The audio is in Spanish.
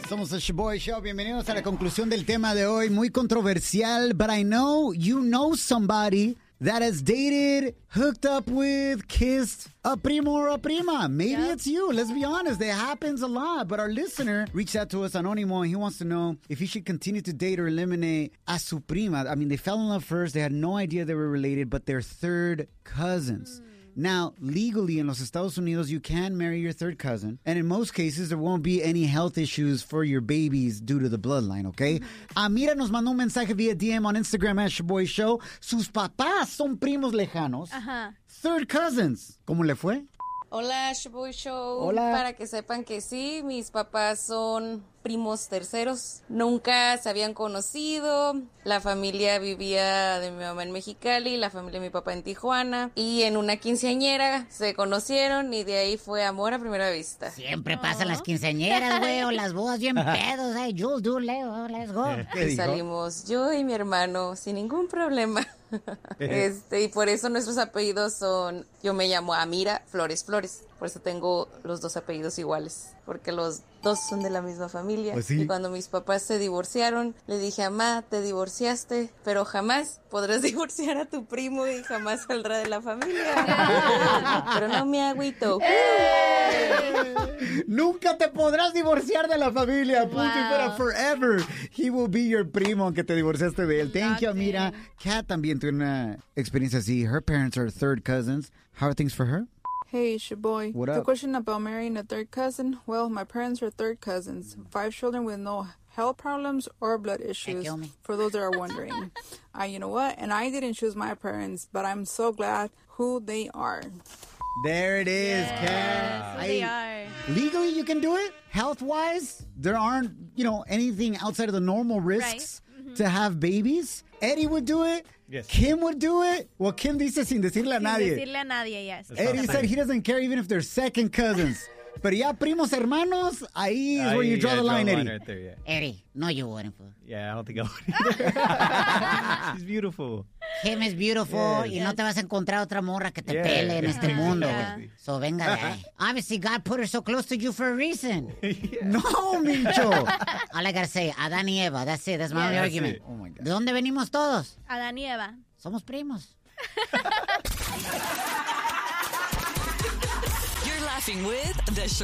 Somos el Shaboy Show. Bienvenidos a la conclusión del tema de hoy. Muy controversial, but I know you know somebody that has dated, hooked up with, kissed a primo or a prima. Maybe it's you. Let's be honest. It happens a lot. But our listener reached out to us, Anonimo, and he wants to know if he should continue to date or eliminate a su prima. I mean, they fell in love first. They had no idea they were related, but they're third cousins. Now, legally in los Estados Unidos, you can marry your third cousin. And in most cases, there won't be any health issues for your babies due to the bloodline, ¿ok? Amira nos mandó un mensaje via DM on Instagram at Shaboy Show. Sus papás son primos lejanos. Ajá. Third cousins. ¿Cómo le fue? Hola, Shaboy Show. Hola. Para que sepan que sí, mis papás son primos terceros. Nunca se habían conocido. La familia vivía de mi mamá en Mexicali, la familia de mi papá en Tijuana. Y en una quinceañera se conocieron y de ahí fue amor a primera vista. Siempre pasan las quinceañeras, güey, o las bodas bien pedos. Hey, Jules, do, Leo, let's go. Y salimos yo y mi hermano sin ningún problema. Y por eso nuestros apellidos son, yo me llamo Amira Flores Flores, por eso tengo los dos apellidos iguales, porque los dos son de la misma familia. Pues sí. Y cuando mis papás se divorciaron, le dije, mamá, te divorciaste, pero jamás podrás divorciar a tu primo y jamás saldrá de la familia. Pero no me agüito. Nunca te podrás divorciar de la familia. Punto y fuera, forever. He will be your primo, aunque te divorciaste de él. Thank you, Amira. Kat también tuvo una experiencia así. Her parents are third cousins. How are things for her? Hey, Shaboy. What The up? question about marrying a third cousin. Well, my parents are third cousins. 5 children with no health problems or blood issues. kill me. For those that are wondering. You know what? And I didn't choose my parents, but I'm so glad who they are. There it is, Kat. They are. Legally, you can do it. Health-wise, there aren't, anything outside of the normal risks to have babies. Eddie would do it. Yes. Kim would do it. Well, Kim dice sin decirle a Sin nadie. decirle a nadie, yes. Eddie said he doesn't care even if they're second cousins. Pero ya primos hermanos, ahí is where you draw the line, Eddie. Right there, yeah. Eddie, no, you wouldn't. Fool. Yeah, I don't think I would either. She's beautiful. Kim is beautiful y no te vas a encontrar otra morra que te pele en este mundo, Yeah. güey. So venga de ahí. Obviously, God put her so close to you for a reason. No, Micho. All I gotta say, Adán y Eva, that's it, that's my only That's argument. it. Oh, my God. ¿De dónde venimos todos? Adán y Eva. Somos primos. You're laughing with The